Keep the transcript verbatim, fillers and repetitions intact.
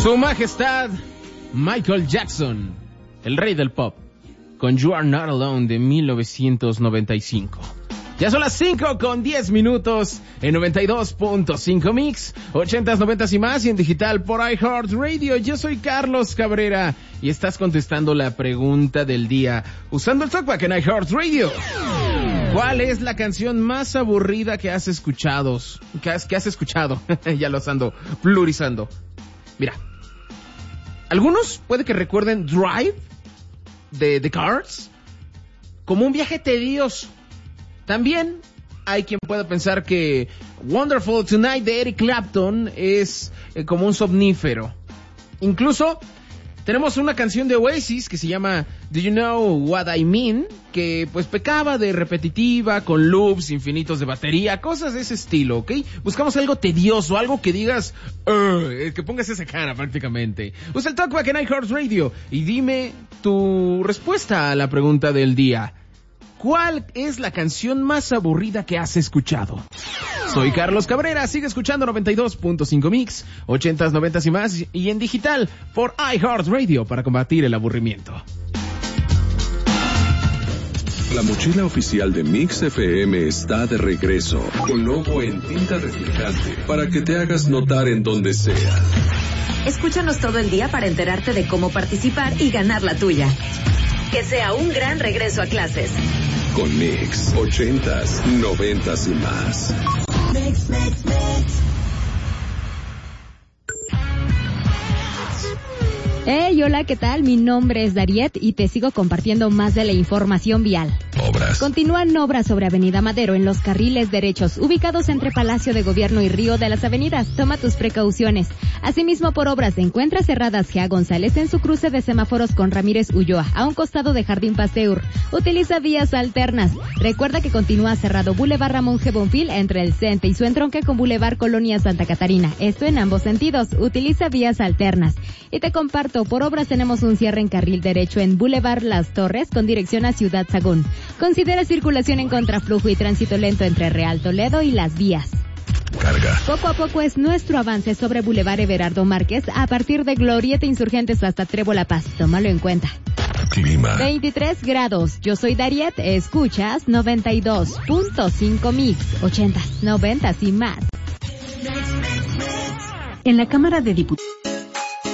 Su Majestad Michael Jackson, el rey del pop, con You Are Not Alone de mil novecientos noventa y cinco. Ya son las cinco con diez minutos en noventa y dos punto cinco Mix, ochentas, noventas y más, y en digital por iHeartRadio. Yo soy Carlos Cabrera y estás contestando la pregunta del día usando el TalkBack en iHeartRadio. ¿Cuál es la canción más aburrida que has escuchado? Que has, que has escuchado? Ya los ando plurizando. Mira, algunos puede que recuerden Drive de The Cars como un viaje tedioso. También hay quien pueda pensar que Wonderful Tonight de Eric Clapton es eh, como un somnífero. Incluso tenemos una canción de Oasis que se llama Do You Know What I Mean, que pues pecaba de repetitiva, con loops infinitos de batería, cosas de ese estilo, ¿ok? Buscamos algo tedioso, algo que digas, uh, que pongas esa cara prácticamente. Usa el TalkBack en iHeartRadio y dime tu respuesta a la pregunta del día. ¿Cuál es la canción más aburrida que has escuchado? Soy Carlos Cabrera, sigue escuchando noventa y dos punto cinco Mix, ochentas, noventas y más, y en digital por iHeartRadio para combatir el aburrimiento. La mochila oficial de Mix F M está de regreso, con logo en tinta reflejante, para que te hagas notar en donde sea. Escúchanos todo el día para enterarte de cómo participar y ganar la tuya. Que sea un gran regreso a clases. Con Mix, ochentas, noventas y más. Mix, mix, mix. Hey, hola, ¿qué tal? Mi nombre es Dariet y te sigo compartiendo más de la información vial. Obras. Continúan obras sobre Avenida Madero en los carriles derechos, ubicados entre Palacio de Gobierno y Río de las Avenidas. Toma tus precauciones. Asimismo, por obras se encuentra cerradas G A González en su cruce de semáforos con Ramírez Ulloa, a un costado de Jardín Pasteur. Utiliza vías alternas. Recuerda que continúa cerrado Boulevard Ramón G. Bonfil entre el Cente y su entronque con Boulevard Colonia Santa Catarina. Esto en ambos sentidos. Utiliza vías alternas. Y te comparto, por obras tenemos un cierre en carril derecho en Boulevard Las Torres con dirección a Ciudad Sagún. Considera circulación en contraflujo y tránsito lento entre Real Toledo y Las Vías. Carga. Poco a poco es nuestro avance sobre Boulevard Everardo Márquez a partir de Glorieta Insurgentes hasta Trevo La Paz. Tómalo en cuenta. Clima. veintitrés grados. Yo soy Dariet. Escuchas noventa y dos punto cinco Mix. ochentas, noventas y más. En la Cámara de Diputados.